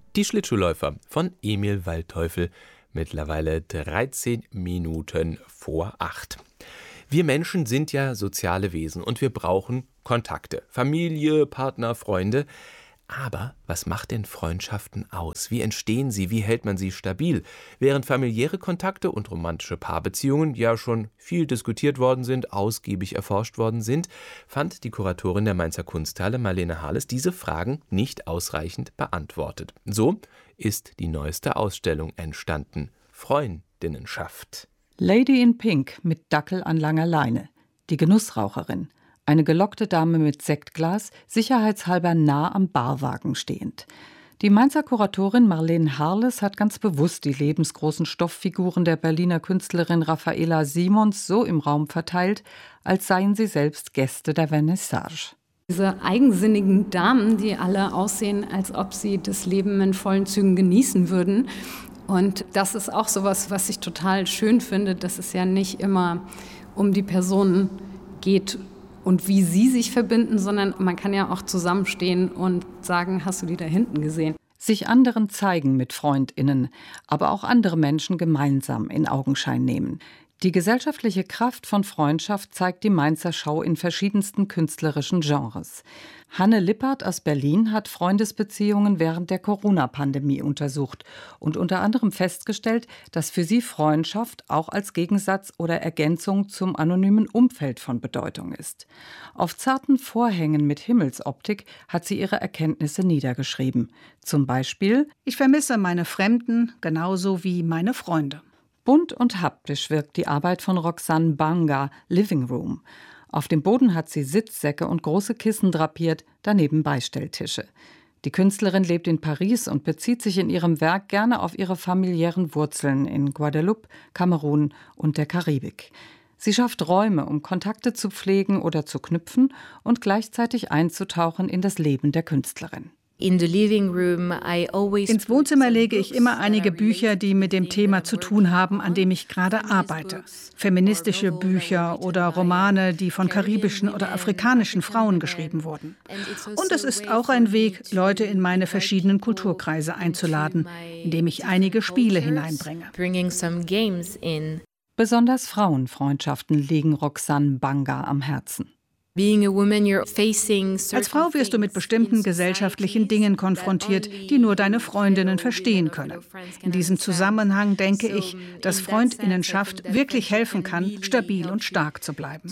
Die Schlittschuhläufer von Emil Waldteufel, mittlerweile 13 Minuten vor 8. Wir Menschen sind ja soziale Wesen und wir brauchen Kontakte. Familie, Partner, Freunde. Aber was macht denn Freundschaften aus? Wie entstehen sie? Wie hält man sie stabil? Während familiäre Kontakte und romantische Paarbeziehungen ja schon viel diskutiert worden sind, ausgiebig erforscht worden sind, fand die Kuratorin der Mainzer Kunsthalle, Marlene Harles, diese Fragen nicht ausreichend beantwortet. So ist die neueste Ausstellung entstanden: Freundinnenschaft. Lady in Pink mit Dackel an langer Leine. Die Genussraucherin. Eine gelockte Dame mit Sektglas, sicherheitshalber nah am Barwagen stehend. Die Mainzer Kuratorin Marlene Harles hat ganz bewusst die lebensgroßen Stofffiguren der Berliner Künstlerin Raffaela Simons so im Raum verteilt, als seien sie selbst Gäste der Vernissage. Diese eigensinnigen Damen, die alle aussehen, als ob sie das Leben in vollen Zügen genießen würden. Und das ist auch sowas, was ich total schön finde, dass es ja nicht immer um die Personen geht und wie sie sich verbinden, sondern man kann ja auch zusammenstehen und sagen, hast du die da hinten gesehen? Sich anderen zeigen mit FreundInnen, aber auch andere Menschen gemeinsam in Augenschein nehmen. Die gesellschaftliche Kraft von Freundschaft zeigt die Mainzer Schau in verschiedensten künstlerischen Genres. Hanne Lippert aus Berlin hat Freundesbeziehungen während der Corona-Pandemie untersucht und unter anderem festgestellt, dass für sie Freundschaft auch als Gegensatz oder Ergänzung zum anonymen Umfeld von Bedeutung ist. Auf zarten Vorhängen mit Himmelsoptik hat sie ihre Erkenntnisse niedergeschrieben. Zum Beispiel: Ich vermisse meine Fremden genauso wie meine Freunde. Bunt und haptisch wirkt die Arbeit von Roxane Banga, Living Room. Auf dem Boden hat sie Sitzsäcke und große Kissen drapiert, daneben Beistelltische. Die Künstlerin lebt in Paris und bezieht sich in ihrem Werk gerne auf ihre familiären Wurzeln in Guadeloupe, Kamerun und der Karibik. Sie schafft Räume, um Kontakte zu pflegen oder zu knüpfen und gleichzeitig einzutauchen in das Leben der Künstlerin. Ins Wohnzimmer lege ich immer einige Bücher, die mit dem Thema zu tun haben, an dem ich gerade arbeite. Feministische Bücher oder Romane, die von karibischen oder afrikanischen Frauen geschrieben wurden. Und es ist auch ein Weg, Leute in meine verschiedenen Kulturkreise einzuladen, indem ich einige Spiele hineinbringe. Besonders Frauenfreundschaften liegen Roxane Banga am Herzen. Als Frau wirst du mit bestimmten gesellschaftlichen Dingen konfrontiert, die nur deine Freundinnen verstehen können. In diesem Zusammenhang denke ich, dass Freundinnenschaft wirklich helfen kann, stabil und stark zu bleiben.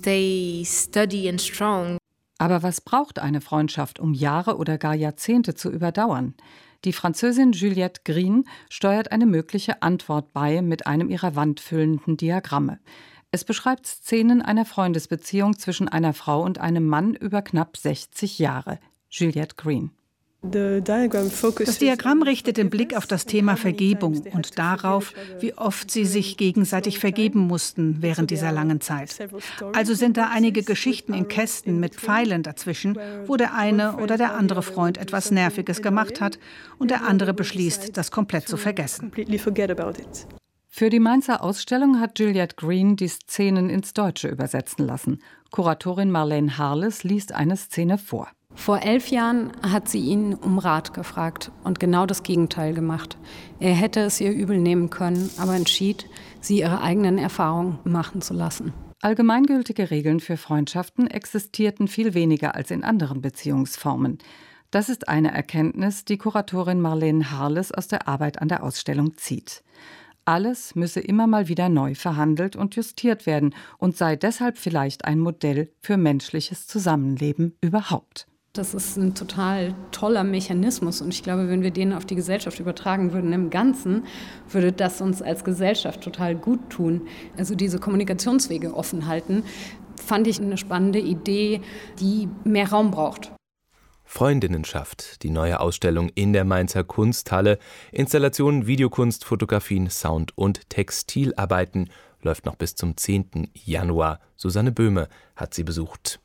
Aber was braucht eine Freundschaft, um Jahre oder gar Jahrzehnte zu überdauern? Die Französin Juliette Green steuert eine mögliche Antwort bei mit einem ihrer wandfüllenden Diagramme. Es beschreibt Szenen einer Freundesbeziehung zwischen einer Frau und einem Mann über knapp 60 Jahre. Juliette Green. Das Diagramm richtet den Blick auf das Thema Vergebung und darauf, wie oft sie sich gegenseitig vergeben mussten während dieser langen Zeit. Also sind da einige Geschichten in Kästen mit Pfeilen dazwischen, wo der eine oder der andere Freund etwas Nerviges gemacht hat und der andere beschließt, das komplett zu vergessen. Für die Mainzer Ausstellung hat Juliette Green die Szenen ins Deutsche übersetzen lassen. Kuratorin Marlene Harles liest eine Szene vor. Vor 11 Jahren hat sie ihn um Rat gefragt und genau das Gegenteil gemacht. Er hätte es ihr übel nehmen können, aber entschied, sie ihre eigenen Erfahrungen machen zu lassen. Allgemeingültige Regeln für Freundschaften existierten viel weniger als in anderen Beziehungsformen. Das ist eine Erkenntnis, die Kuratorin Marlene Harles aus der Arbeit an der Ausstellung zieht. Alles müsse immer mal wieder neu verhandelt und justiert werden und sei deshalb vielleicht ein Modell für menschliches Zusammenleben überhaupt. Das ist ein total toller Mechanismus und ich glaube, wenn wir den auf die Gesellschaft übertragen würden im Ganzen, würde das uns als Gesellschaft total gut tun. Also diese Kommunikationswege offen halten, fand ich eine spannende Idee, die mehr Raum braucht. Freundinnenschaft, die neue Ausstellung in der Mainzer Kunsthalle. Installationen, Videokunst, Fotografien, Sound- und Textilarbeiten läuft noch bis zum 10. Januar. Susanne Böhme hat sie besucht.